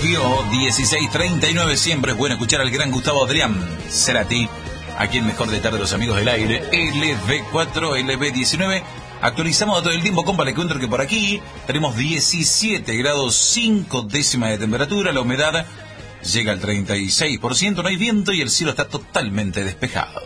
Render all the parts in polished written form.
Radio 1639. Siempre es bueno escuchar al gran Gustavo Adrián Cerati, aquí en Mejor de Tarde, los amigos del aire. LB4, LB19. Actualizamos todo el tiempo, compa. Le cuento que por aquí tenemos 17 grados 5 décimas de temperatura. La humedad llega al 36%. No hay viento y el cielo está totalmente despejado.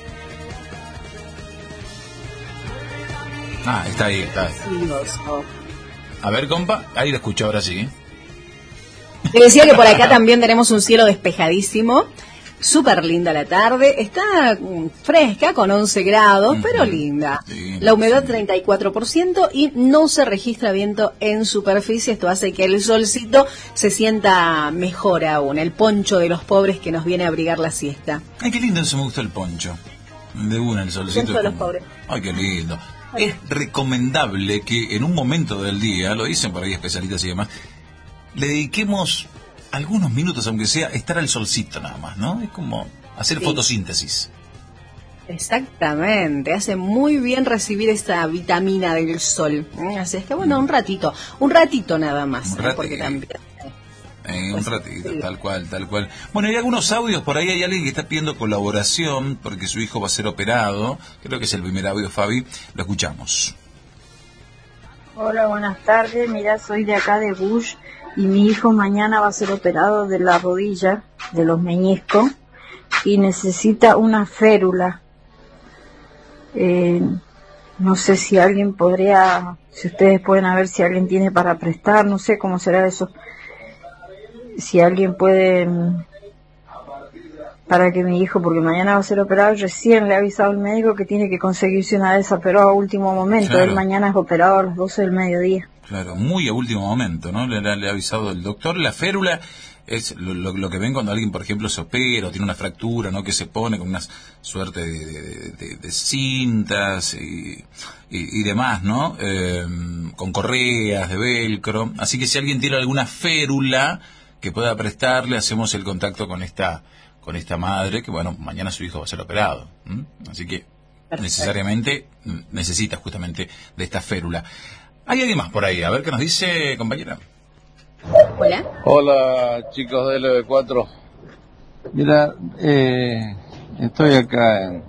Ah, está ahí, está ahí. A ver, compa, ahí lo escucho ahora sí. Te decía que por acá también tenemos un cielo despejadísimo, súper linda la tarde, está fresca con 11 grados, pero linda. Sí, la humedad 34% y no se registra viento en superficie, esto hace que el solcito se sienta mejor aún, el poncho de los pobres que nos viene a abrigar la siesta. Ay, qué lindo, eso me gusta el poncho. De una, el solcito. El poncho de los pobres. Ay, qué lindo. Es recomendable que en un momento del día, lo dicen por ahí especialistas y demás, le dediquemos algunos minutos, aunque sea, estar al solcito nada más, ¿no? Es como hacer fotosíntesis. Exactamente, hace muy bien recibir esa vitamina del sol. Así es que bueno, un ratito nada más, porque también... un ratito, sí. Tal cual. Bueno, hay algunos audios, por ahí hay alguien que está pidiendo colaboración porque su hijo va a ser operado. Creo que es el primer audio, Fabi. Lo escuchamos. Hola, buenas tardes. Mira, soy de acá de Bush y mi hijo mañana va a ser operado de la rodilla, de los meñiscos, y necesita una férula. No sé si alguien podría, si ustedes pueden ver si alguien tiene para prestar, no sé cómo será eso. Si alguien puede, para que mi hijo, porque mañana va a ser operado, recién le ha avisado el médico que tiene que conseguirse una de esas, pero a último momento. Claro. Él mañana es operado a las 12 del mediodía. Claro, muy a último momento, ¿no? Le ha avisado el doctor. La férula es lo que ven cuando alguien, por ejemplo, se opera o tiene una fractura, ¿no? Que se pone con una suerte de cintas y demás, ¿no? Con correas de velcro. Así que si alguien tiene alguna férula que pueda prestarle, hacemos el contacto con esta madre, que bueno, mañana su hijo va a ser operado. Así que necesariamente necesita justamente de esta férula. ¿Hay alguien más por ahí? A ver qué nos dice, compañera. Hola. Hola, chicos de LB4. Mira, estoy acá en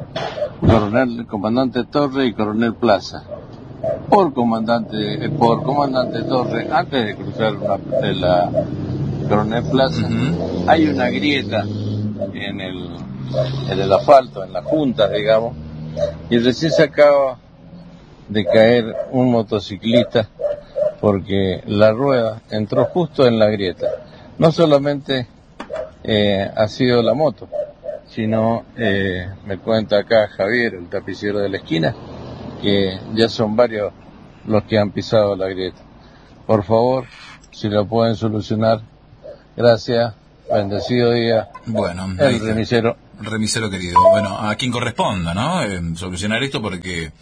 Comandante Torre y Coronel Plaza. Por Comandante Torre, antes de cruzar la Coronel Plaza, hay una grieta en el asfalto, en las juntas, digamos, y recién se acaba de caer un motociclista porque la rueda entró justo en la grieta. No solamente ha sido la moto, sino me cuenta acá Javier, el tapicero de la esquina, que ya son varios los que han pisado la grieta. Por favor, si lo pueden solucionar. Gracias, bendecido día. Bueno, el remisero querido. Bueno, a quien corresponda, ¿no? Solucionar esto porque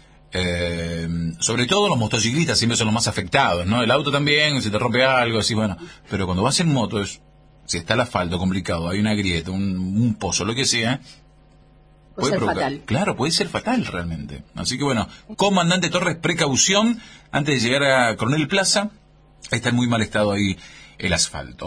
sobre todo los motociclistas siempre son los más afectados, ¿no? El auto también, si te rompe algo, así, bueno. Pero cuando vas en moto, si está el asfalto complicado, hay una grieta, un pozo, lo que sea, puede ser fatal. Claro, puede ser fatal realmente. Así que bueno, Comandante Torres, precaución antes de llegar a Coronel Plaza. Está en muy mal estado ahí el asfalto.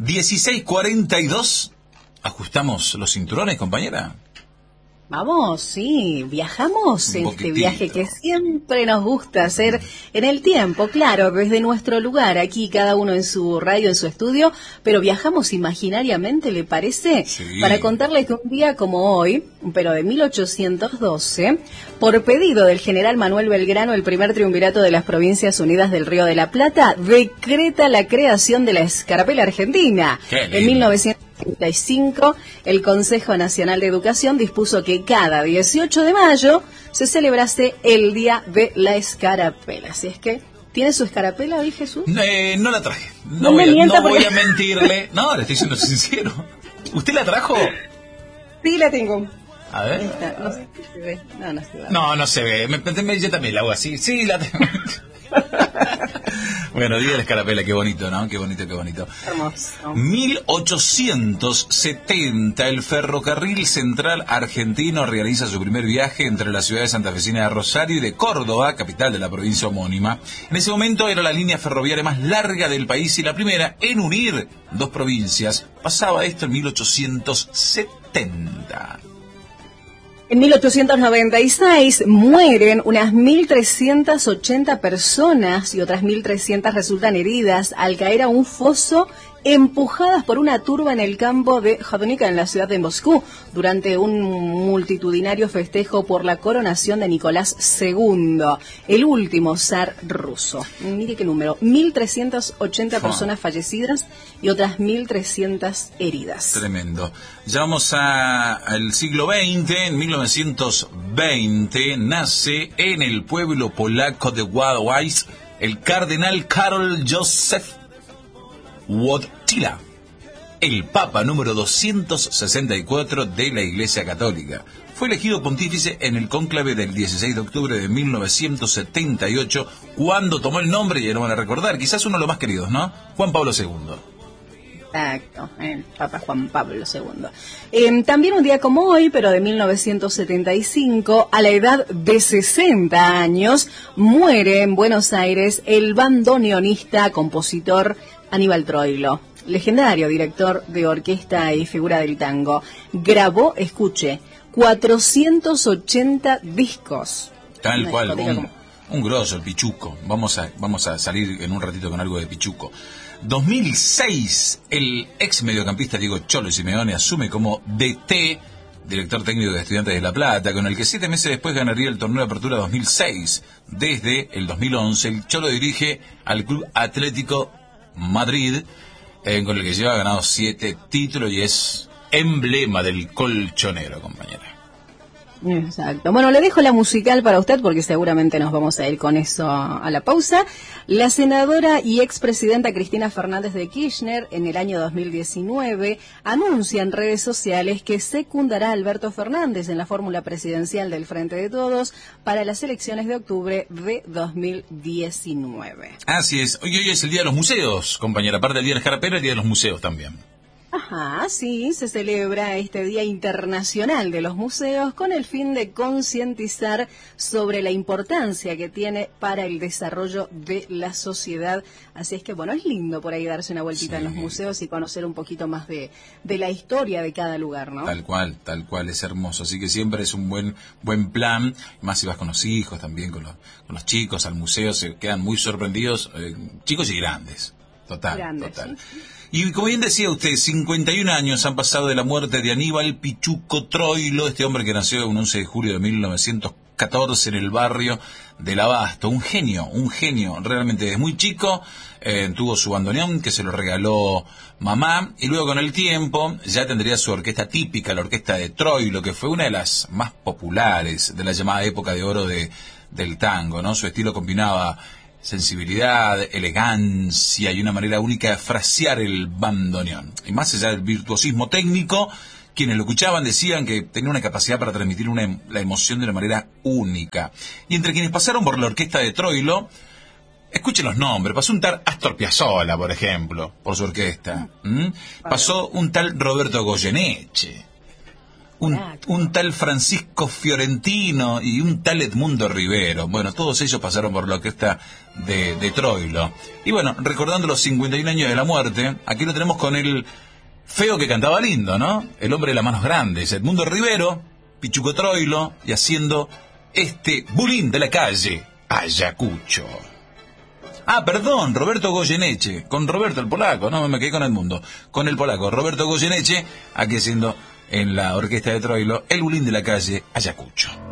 16:42. Ajustamos los cinturones, compañera. Vamos, sí, viajamos en este viaje que siempre nos gusta hacer en el tiempo, claro, desde nuestro lugar, aquí cada uno en su radio, en su estudio, pero viajamos imaginariamente, ¿le parece? Sí. Para contarles que un día como hoy, pero de 1812, por pedido del general Manuel Belgrano, el primer triunvirato de las Provincias Unidas del Río de la Plata, decreta la creación de la escarapela argentina. En 1935, el Consejo Nacional de Educación dispuso que cada 18 de mayo se celebrase el Día de la Escarapela. Así es que, ¿tiene su escarapela hoy, Jesús? No la traje. No voy a mentirle. No, le estoy siendo sincero. ¿Usted la trajo? Sí, la tengo. A ver. No sé si se ve. No se ve. No se ve. Yo también la hago así. Sí, la tengo. Bueno, Día de la Escarapela, qué bonito, ¿no? Qué bonito, qué bonito. Hermoso. 1870, el Ferrocarril Central Argentino realiza su primer viaje entre la ciudad de santafesina de Rosario y de Córdoba, capital de la provincia homónima. En ese momento era la línea ferroviaria más larga del país y la primera en unir dos provincias. Pasaba esto en 1870. En 1896 mueren unas 1.380 personas y otras 1.300 resultan heridas al caer a un foso empujadas por una turba en el campo de Jadonica, en la ciudad de Moscú, durante un multitudinario festejo por la coronación de Nicolás II, el último zar ruso. Mire qué número, 1.380 personas fallecidas y otras 1.300 heridas. Tremendo. Ya vamos al siglo XX. En 1920 nace en el pueblo polaco de Wadowice el cardenal Karol Józef Wojtyła, el Papa número 264 de la Iglesia Católica. Fue elegido pontífice en el cónclave del 16 de octubre de 1978, cuando tomó el nombre, y ya lo van a recordar, quizás uno de los más queridos, ¿no? Juan Pablo II. Exacto, el Papa Juan Pablo II. También un día como hoy, pero de 1975, a la edad de 60 años, muere en Buenos Aires el bandoneonista, compositor Aníbal Troilo, legendario director de orquesta y figura del tango. Grabó, escuche, 480 discos. Tal cual, un grosso, el Pichuco. Vamos a salir en un ratito con algo de Pichuco. 2006, el ex mediocampista Diego Cholo Simeone asume como DT, director técnico de Estudiantes de La Plata, con el que 7 meses después ganaría el torneo de apertura 2006. Desde el 2011, el Cholo dirige al Club Atlético Madrid, con el que lleva ganado 7 títulos y es emblema del colchonero, compañera. Exacto. Bueno, le dejo la musical para usted porque seguramente nos vamos a ir con eso a la pausa. La senadora y expresidenta Cristina Fernández de Kirchner en el año 2019 anuncia en redes sociales que secundará a Alberto Fernández en la fórmula presidencial del Frente de Todos para las elecciones de octubre de 2019. Así es. Hoy es el Día de los Museos, compañera. Aparte del Día de la Escarapela, el Día de los Museos también. Ajá, sí, se celebra este Día Internacional de los Museos con el fin de concientizar sobre la importancia que tiene para el desarrollo de la sociedad. Así es que, bueno, es lindo por ahí darse una vueltita en los museos y conocer un poquito más de la historia de cada lugar, ¿no? Tal cual, es hermoso. Así que siempre es un buen plan, más si vas con los hijos también, con los chicos al museo, se quedan muy sorprendidos, chicos y grandes. Total. ¿Sí? Y como bien decía usted, 51 años han pasado de la muerte de Aníbal Pichuco Troilo, este hombre que nació un 11 de julio de 1914 en el barrio del Abasto. Un genio, realmente desde muy chico tuvo su bandoneón que se lo regaló mamá y luego con el tiempo ya tendría su orquesta típica, la orquesta de Troilo, que fue una de las más populares de la llamada época de oro del tango, ¿no? Su estilo combinaba sensibilidad, elegancia y una manera única de frasear el bandoneón. Y más allá del virtuosismo técnico, quienes lo escuchaban decían que tenía una capacidad para transmitir la emoción de una manera única. Y entre quienes pasaron por la orquesta de Troilo, escuchen los nombres, pasó un tal Astor Piazzolla, por ejemplo, por su orquesta. Pasó un tal Roberto Goyeneche. Un tal Francisco Fiorentino y un tal Edmundo Rivero. Bueno, todos ellos pasaron por la orquesta de Troilo. Y bueno, recordando los 51 años de la muerte, aquí lo tenemos con el feo que cantaba lindo, ¿no? El hombre de las manos grandes, Edmundo Rivero, Pichuco Troilo, y haciendo este bulín de la calle, Ayacucho. Perdón, Roberto Goyeneche, con Roberto el polaco, no me quedé con Edmundo, con el polaco, Roberto Goyeneche, aquí haciendo en la orquesta de Troilo, el bulín de la calle, Ayacucho.